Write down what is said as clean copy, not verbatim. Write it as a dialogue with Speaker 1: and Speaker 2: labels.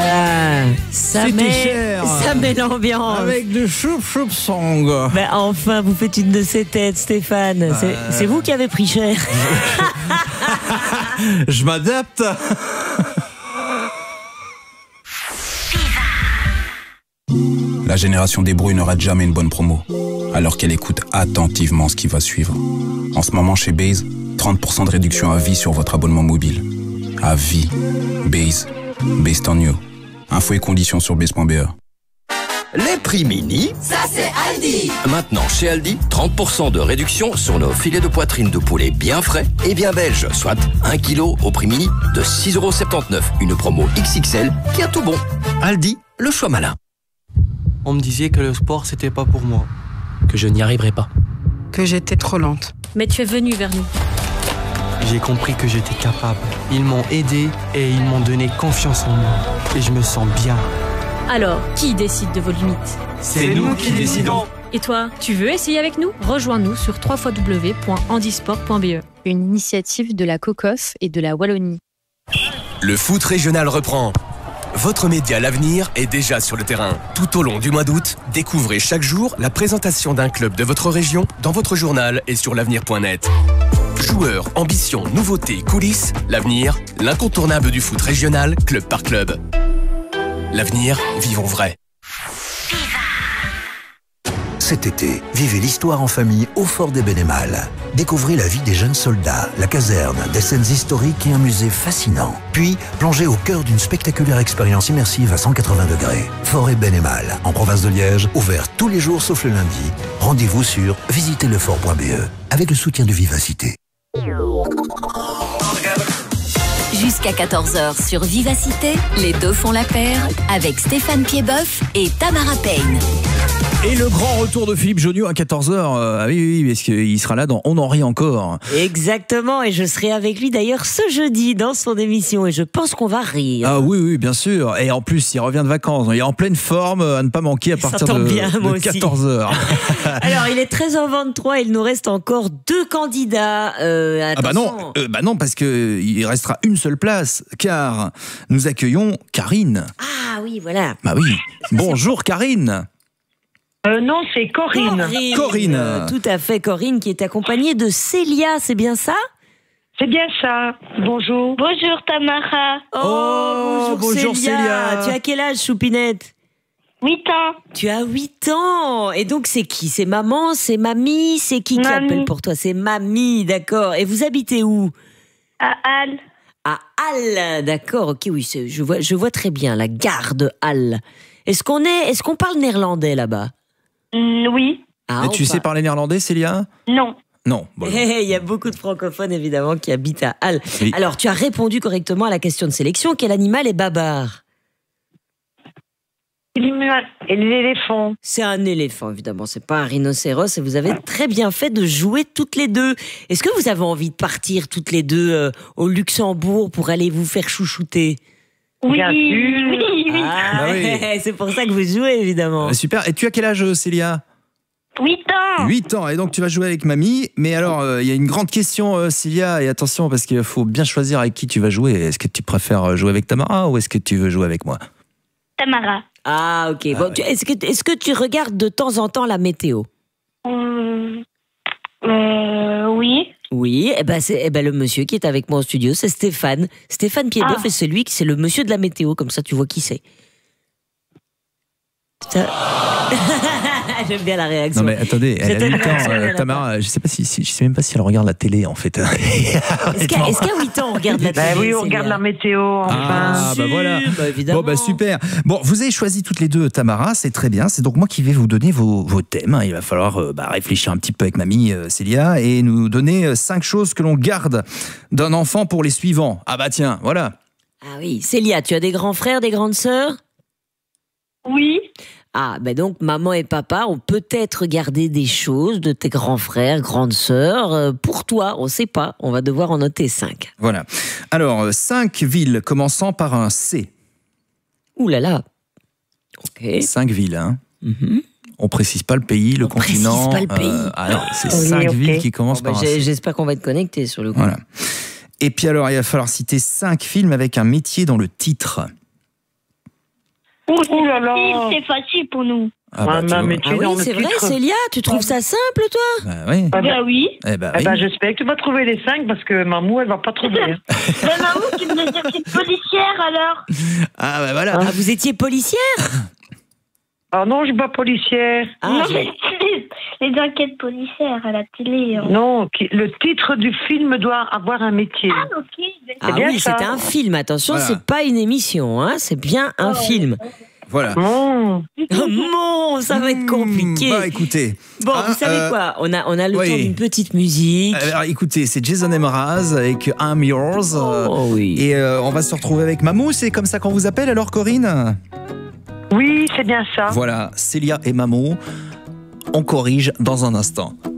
Speaker 1: Ah, ça met l'ambiance.
Speaker 2: Avec du choup song.
Speaker 1: Ben enfin, vous faites une de ces têtes, Stéphane. C'est vous qui avez pris cher.
Speaker 2: Je m'adapte.
Speaker 3: La génération des bruits ne rate jamais une bonne promo, alors qu'elle écoute attentivement ce qui va suivre. En ce moment chez Base, 30% de réduction à vie sur votre abonnement mobile. À vie. Base. Based on you. Infos et conditions sur base.be.
Speaker 4: Les prix mini,
Speaker 5: ça c'est Aldi.
Speaker 4: Maintenant chez Aldi, 30% de réduction sur nos filets de poitrine de poulet bien frais et bien belges, soit 1 kg au prix mini de 6,79 €. Une promo XXL qui a tout bon. Aldi, le choix malin.
Speaker 6: On me disait que le sport c'était pas pour moi, que je n'y arriverais pas,
Speaker 7: que j'étais trop lente.
Speaker 8: Mais tu es venu vers nous.
Speaker 6: J'ai compris que j'étais capable. Ils m'ont aidé et ils m'ont donné confiance en moi. Et je me sens bien.
Speaker 8: Alors, qui décide de vos limites?
Speaker 6: C'est nous qui décidons.
Speaker 8: Et toi, tu veux essayer avec nous? Rejoins-nous sur www.handisport.be.
Speaker 9: Une initiative de la COCOF et de la Wallonie.
Speaker 10: Le foot régional reprend. Votre média L'Avenir est déjà sur le terrain. Tout au long du mois d'août, découvrez chaque jour la présentation d'un club de votre région dans votre journal et sur l'avenir.net. Joueurs, ambitions, nouveautés, coulisses, L'Avenir, l'incontournable du foot régional, club par club. L'Avenir, vivons vrai.
Speaker 11: Cet été, vivez l'histoire en famille au Fort des Bénémales. Découvrez la vie des jeunes soldats, la caserne, des scènes historiques et un musée fascinant. Puis, plongez au cœur d'une spectaculaire expérience immersive à 180 degrés. Fort et Bénémales, en province de Liège, ouvert tous les jours sauf le lundi. Rendez-vous sur visitezlefort.be avec le soutien de Vivacité.
Speaker 5: Jusqu'à 14h sur Vivacité, les deux font la paire avec Stéphane Piedboeuf et Tamara Payne.
Speaker 2: Et le grand retour de Philippe Jonniot à 14h. Oui, parce qu'il sera là dans On en rit encore.
Speaker 1: Exactement, et je serai avec lui d'ailleurs ce jeudi dans son émission et je pense qu'on va rire.
Speaker 2: Ah oui, bien sûr. Et en plus, il revient de vacances. Il est en pleine forme à ne pas manquer à partir de 14h.
Speaker 1: Alors, il est 13h23, il nous reste encore 2 candidats.
Speaker 2: Non, parce qu'il restera une seule place, car nous accueillons Karine.
Speaker 1: Ah oui, voilà.
Speaker 2: Bah oui. Bonjour Karine.
Speaker 12: Non, c'est Corinne.
Speaker 2: Corinne.
Speaker 1: Tout à fait, Corinne, qui est accompagnée de Célia, c'est bien ça?
Speaker 12: C'est bien ça. Bonjour.
Speaker 13: Bonjour Tamara.
Speaker 1: Bonjour Célia. Tu as quel âge, Choupinette?
Speaker 13: 8 ans.
Speaker 1: Tu as 8 ans. Et donc, c'est qui? C'est maman? C'est mamie? C'est qui appelle pour toi? C'est mamie, d'accord. Et vous habitez où?
Speaker 13: À Halle.
Speaker 1: À Halle, d'accord. Ok, oui, je vois très bien la gare de Halle. Est-ce qu'on parle néerlandais là-bas?
Speaker 13: Oui.
Speaker 2: Et tu sais parler néerlandais, Célia?
Speaker 13: Non.
Speaker 2: Non.
Speaker 1: Il y a beaucoup de francophones, évidemment, qui habitent à Halle. Oui. Alors, tu as répondu correctement à la question de sélection. Quel animal est bavard?
Speaker 12: L'éléphant.
Speaker 1: C'est un éléphant, évidemment. C'est pas un rhinocéros. Et vous avez très bien fait de jouer toutes les deux. Est-ce que vous avez envie de partir toutes les deux au Luxembourg pour aller vous faire chouchouter?
Speaker 13: Oui.
Speaker 1: C'est pour ça que vous jouez, évidemment.
Speaker 2: Super. Et tu as quel âge, Célia?
Speaker 13: 8 ans.
Speaker 2: 8 ans. Et donc, tu vas jouer avec mamie. Mais alors, il y a une grande question, Célia. Et attention, parce qu'il faut bien choisir avec qui tu vas jouer. Est-ce que tu préfères jouer avec Tamara ou est-ce que tu veux jouer avec moi?
Speaker 13: Tamara.
Speaker 1: Ah, ok. Oui. Est-ce que tu regardes de temps en temps la météo?
Speaker 13: Oui.
Speaker 1: Oui, le monsieur qui est avec moi au studio, c'est Stéphane. Stéphane Piedboeuf, et c'est le monsieur de la météo, comme ça tu vois qui c'est. J'aime bien la réaction.
Speaker 2: Non mais attendez, elle a 8 ans, Tamara, je sais même pas si elle regarde la télé en fait.
Speaker 1: Est-ce qu'à 8 ans on regarde la télé?
Speaker 12: Oui, on regarde la météo, enfin.
Speaker 2: Voilà.
Speaker 1: Évidemment.
Speaker 2: Bon, super. Bon, vous avez choisi toutes les deux Tamara, c'est très bien. C'est donc moi qui vais vous donner vos thèmes. Il va falloir réfléchir un petit peu avec mamie Célia et nous donner 5 choses que l'on garde d'un enfant pour les suivants. Ah bah tiens, voilà.
Speaker 1: Ah oui, Célia, tu as des grands frères, des grandes sœurs?
Speaker 13: Oui.
Speaker 1: Ah, donc maman et papa ont peut-être gardé des choses de tes grands frères, grandes sœurs. Pour toi, on ne sait pas. On va devoir en noter 5.
Speaker 2: Voilà. Alors, 5 villes commençant par un C.
Speaker 1: Ouh là là. Ok.
Speaker 2: 5 villes, hein. On précise pas le pays, le continent.
Speaker 1: On précise pas le pays.
Speaker 2: Alors, c'est 5 villes qui commencent par un C.
Speaker 1: J'espère qu'on va être connectés sur le coup.
Speaker 2: Voilà. Et puis alors, il va falloir citer 5 films avec un métier dans le titre.
Speaker 12: Oh là là.
Speaker 13: C'est facile pour nous.
Speaker 2: Ah bah, tu vois.
Speaker 12: mais tu
Speaker 1: Ah
Speaker 12: es dans
Speaker 1: oui,
Speaker 12: le
Speaker 1: c'est vrai,
Speaker 12: titre.
Speaker 1: Célia, tu trouves ça simple, toi?
Speaker 2: Bah oui.
Speaker 12: Ah bah,
Speaker 13: oui.
Speaker 2: Eh bah,
Speaker 12: Eh
Speaker 2: oui.
Speaker 12: ben, j'espère que tu vas trouver les 5 parce que Mamou, elle va pas trouver.
Speaker 13: Ben Mamou, tu me dire que c'est policière alors.
Speaker 2: Ah bah voilà.
Speaker 1: Ah, vous étiez policière?
Speaker 12: Ah non, je suis pas policière.
Speaker 13: Non, mais les enquêtes policières à la télé.
Speaker 12: Non, le titre du film doit avoir un métier.
Speaker 13: Ah, ok.
Speaker 1: Ah
Speaker 12: bien
Speaker 1: oui,
Speaker 12: ça.
Speaker 1: c'est un film, attention,
Speaker 2: Voilà.
Speaker 1: c'est pas une émission, hein, c'est bien un film.
Speaker 2: Voilà.
Speaker 12: Bon.
Speaker 1: Bon, ça va être compliqué.
Speaker 2: Bah écoutez.
Speaker 1: Bon, vous savez quoi, on a le
Speaker 2: oui.
Speaker 1: temps d'une petite musique.
Speaker 2: Alors écoutez, c'est Jason Mraz avec I'm Yours.
Speaker 1: Oh oui.
Speaker 2: Et on va se retrouver avec Mamou, c'est comme ça qu'on vous appelle alors, Corinne?
Speaker 12: Oui, c'est bien ça.
Speaker 2: Voilà, Célia et Mamou, on corrige dans un instant.